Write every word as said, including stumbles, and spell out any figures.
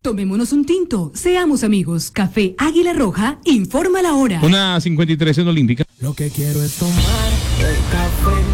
Tomémonos un tinto, seamos amigos. Café Águila Roja, informa la hora. Una cincuenta y tres en Olímpica. Lo que quiero es tomar el café